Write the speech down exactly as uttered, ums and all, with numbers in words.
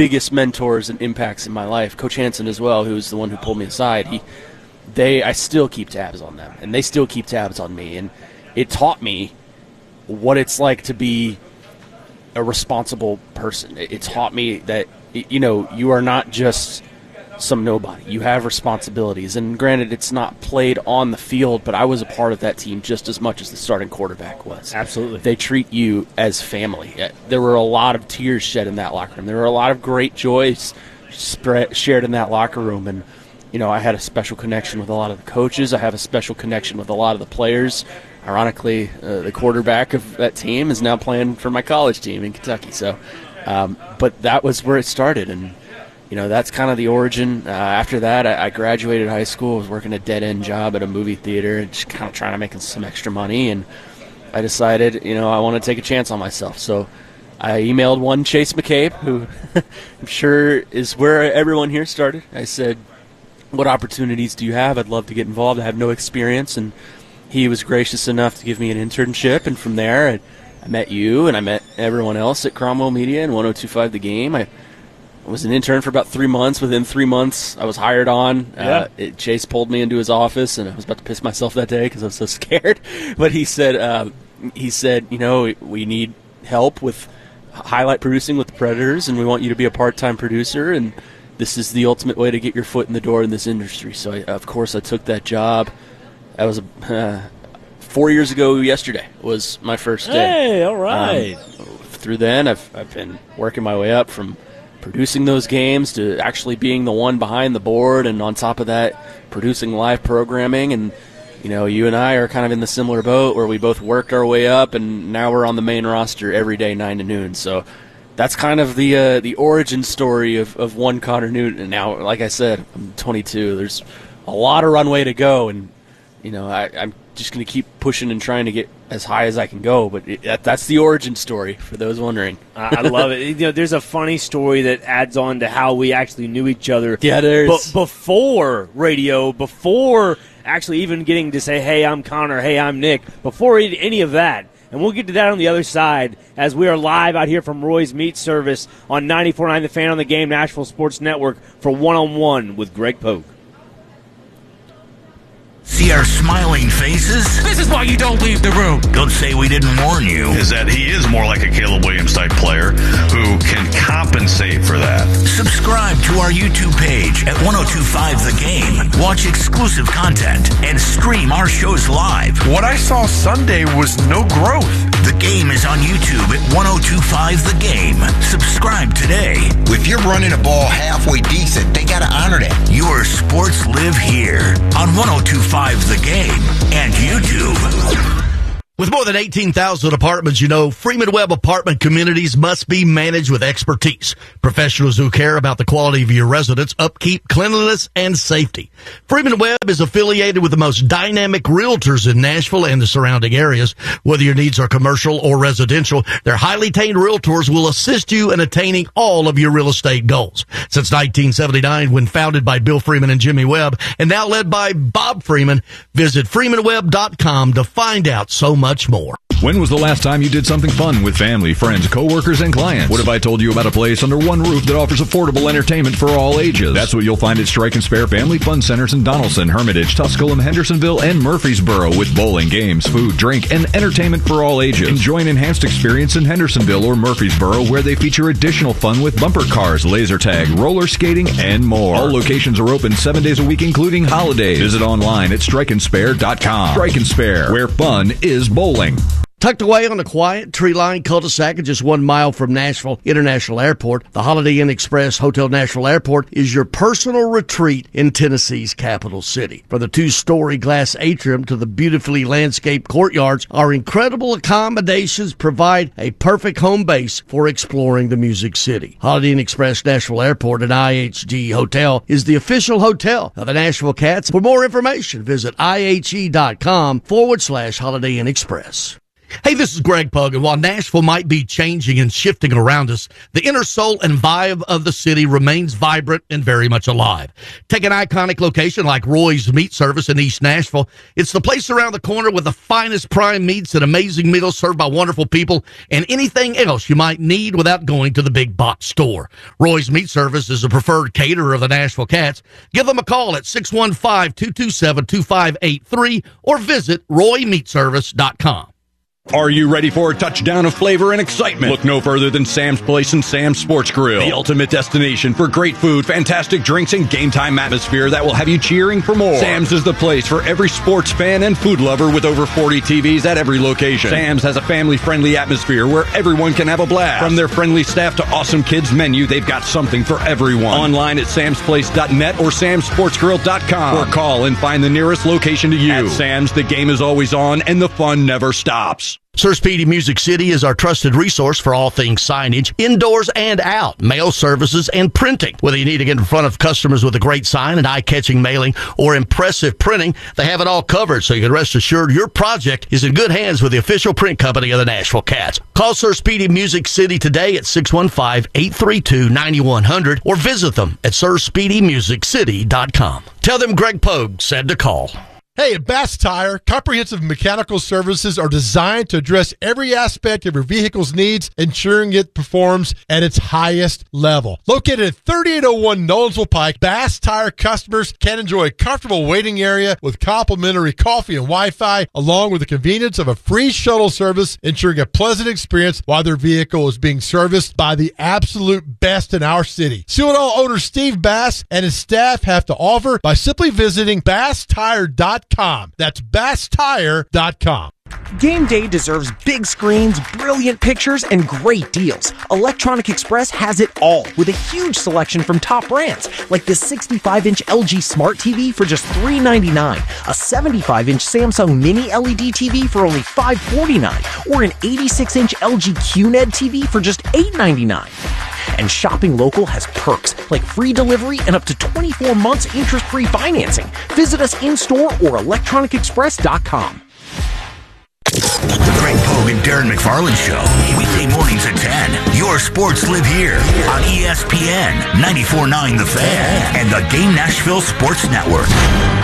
biggest mentors and impacts in my life. Coach Hansen as well, who was the one who pulled me aside. He, they, I still keep tabs on them, and they still keep tabs on me. And it taught me what it's like to be a responsible person. It, it taught me that, you know, you are not just some nobody. You have responsibilities. And granted, it's not played on the field, but I was a part of that team just as much as the starting quarterback was. Absolutely. They treat you as family. There were a lot of tears shed in that locker room. There were a lot of great joys spread, shared in that locker room. And, you know, I had a special connection with a lot of the coaches. I have a special connection with a lot of the players. Ironically, uh, the quarterback of that team is now playing for my college team in Kentucky. So, um, but that was where it started. And, you know, that's kind of the origin. Uh, after that, I, I graduated high school. I was working a dead-end job at a movie theater and just kind of trying to make some extra money. And I decided, you know, I want to take a chance on myself. So I emailed one Chase McCabe, who I'm sure is where everyone here started. I said, what opportunities do you have? I'd love to get involved. I have no experience. And he was gracious enough to give me an internship. And from there, I, I met you and I met everyone else at Cromwell Media and one oh two point five The Game. I I was an intern for about three months. Within three months, I was hired on. Yeah. Uh, it, Chase pulled me into his office, and I was about to piss myself that day because I was so scared. But he said, uh, he said, you know, we need help with highlight producing with the Predators, and we want you to be a part-time producer, and this is the ultimate way to get your foot in the door in this industry. So, I, of course, I took that job. That was uh, four years ago yesterday was my first day. Hey, all right. Um, through then, I've I've been working my way up from producing those games to actually being the one behind the board, and on top of that, producing live programming. And, you know, you and I are kind of in the similar boat where we both worked our way up, and now we're on the main roster every day, nine to noon. So that's kind of the uh, the origin story of, of one Connor Newton. And now, like I said, I'm twenty-two. There's a lot of runway to go, and, you know, I, I'm just going to keep pushing and trying to get as high as I can go, but it, that, that's the origin story for those wondering. I love it. You know, there's a funny story that adds on to how we actually knew each other. Yeah, there's b- before radio, before actually even getting to say, "Hey, I'm Connor. Hey, I'm Nick." Before any of that, and we'll get to that on the other side as we are live out here from Roy's Meat Service on ninety-four point nine The Fan on the Game, Nashville Sports Network for One on One with Greg Pogue. See our smiling faces? This is why you don't leave the room. Don't say we didn't warn you. Is that he is more like a Caleb Williams type player who can compensate for that. Subscribe to our YouTube page at ten twenty-five The Game. Watch exclusive content and stream our shows live. What I saw Sunday was no growth. The Game is on YouTube at ten twenty-five The Game. Subscribe today. If you're running a ball halfway decent, they gotta honor that. Your sports live here on ten twenty-five The Game and YouTube. With more than eighteen thousand apartments, you know, Freeman Webb apartment communities must be managed with expertise. Professionals who care about the quality of your residence, upkeep, cleanliness, and safety. Freeman Webb is affiliated with the most dynamic realtors in Nashville and the surrounding areas. Whether your needs are commercial or residential, their highly trained realtors will assist you in attaining all of your real estate goals. Since nineteen seventy-nine, when founded by Bill Freeman and Jimmy Webb, and now led by Bob Freeman, visit freeman webb dot com to find out so much more. When was the last time you did something fun with family, friends, coworkers, and clients? What if I told you about a place under one roof that offers affordable entertainment for all ages? That's what you'll find at Strike and Spare Family Fun Centers in Donaldson, Hermitage, Tusculum, Hendersonville, and Murfreesboro, with bowling, games, food, drink, and entertainment for all ages. Enjoy an enhanced experience in Hendersonville or Murfreesboro, where they feature additional fun with bumper cars, laser tag, roller skating, and more. All locations are open seven days a week, including holidays. Visit online at strike and spare dot com. Strike and Spare, where fun is bowling. Tucked away on a quiet, tree-lined cul-de-sac and just one mile from Nashville International Airport, the Holiday Inn Express Hotel Nashville Airport is your personal retreat in Tennessee's capital city. From the two-story glass atrium to the beautifully landscaped courtyards, our incredible accommodations provide a perfect home base for exploring the Music City. Holiday Inn Express Nashville Airport and I H G Hotel is the official hotel of the Nashville Cats. For more information, visit I H E dot com forward slash Holiday Inn Express. Hey, this is Greg Pug, and while Nashville might be changing and shifting around us, the inner soul and vibe of the city remains vibrant and very much alive. Take an iconic location like Roy's Meat Service in East Nashville. It's the place around the corner with the finest prime meats and amazing meals served by wonderful people and anything else you might need without going to the big box store. Roy's Meat Service is a preferred caterer of the Nashville Cats. Give them a call at six one five, two two seven, two five eight three or visit roy meat service dot com. Are you ready for a touchdown of flavor and excitement? Look no further than Sam's Place and Sam's Sports Grill, the ultimate destination for great food, fantastic drinks, and game time atmosphere that will have you cheering for more. Sam's is the place for every sports fan and food lover with over forty T Vs at every location. Sam's has a family-friendly atmosphere where everyone can have a blast. From their friendly staff to awesome kids menu, they've got something for everyone. Online at sams place dot net or sams sports grill dot com or call and find the nearest location to you. At Sam's, the game is always on and the fun never stops. Sir Speedy Music City is our trusted resource for all things signage, indoors and out, mail services, and printing. Whether you need to get in front of customers with a great sign, an eye-catching mailing, or impressive printing, they have it all covered, so you can rest assured your project is in good hands with the official print company of the Nashville Cats. Call Sir Speedy Music City today at six one five, eight three two, nine one zero zero or visit them at sir speedy music city dot com. Tell them Greg Pogue said to call. Hey, at Bass Tire, comprehensive mechanical services are designed to address every aspect of your vehicle's needs, ensuring it performs at its highest level. Located at thirty-eight oh one Nolensville Pike, Bass Tire customers can enjoy a comfortable waiting area with complimentary coffee and Wi-Fi, along with the convenience of a free shuttle service, ensuring a pleasant experience while their vehicle is being serviced by the absolute best in our city. See what all owner Steve Bass and his staff have to offer by simply visiting bass tire dot com. That's bass tire dot com. Game day deserves big screens, brilliant pictures, and great deals. Electronic Express has it all with a huge selection from top brands like this sixty-five inch L G Smart T V for just three ninety-nine, a seventy-five inch Samsung Mini L E D T V for only five forty-nine, or an eighty-six inch L G Q N E D T V for just eight ninety-nine. And shopping local has perks like free delivery and up to twenty-four months interest-free financing. Visit us in-store or electronic express dot com. The Greg Pogue and Darren McFarland Show. Weekday mornings at ten. Your sports live here on E S P N ninety-four point nine The Fan and the Game Nashville Sports Network.